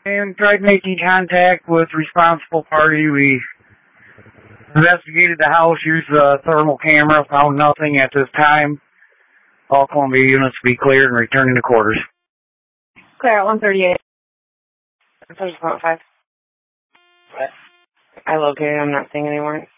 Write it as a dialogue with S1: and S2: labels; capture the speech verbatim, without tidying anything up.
S1: And tried making contact with responsible party. We investigated the house, used the thermal camera, found nothing at this time. All Columbia units be cleared and returning to quarters.
S2: Clear at one thirty-eight. Five. I located, I'm not seeing anymore.